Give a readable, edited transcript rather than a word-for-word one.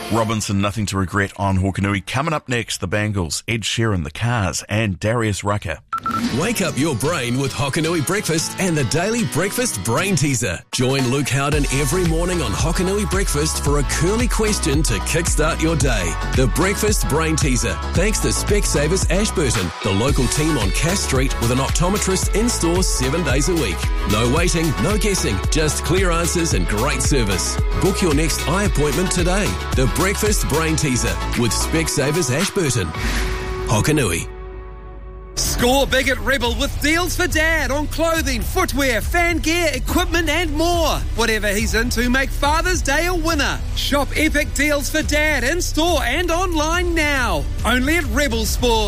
Robinson, Nothing to Regret on Hokanui. Coming up next, the Bangles, Ed Sheeran, the Cars, and Darius Rucker. Wake up your brain with Hokanui Breakfast and the Daily Breakfast Brain Teaser. Join Luke Howden every morning on Hokanui Breakfast for a curly question to kickstart your day. The Breakfast Brain Teaser, thanks to Specsavers Ashburton, the local team on Cass Street with an optometrist in-store 7 days a week. No waiting, no guessing, just clear answers and great service. Book your next eye appointment today. The Breakfast Brain Teaser with Specsavers Ashburton. Hokanui. Score big at Rebel with deals for Dad on clothing, footwear, fan gear, equipment and more. Whatever he's into, make Father's Day a winner. Shop epic deals for Dad in store and online now. Only at Rebel Sport.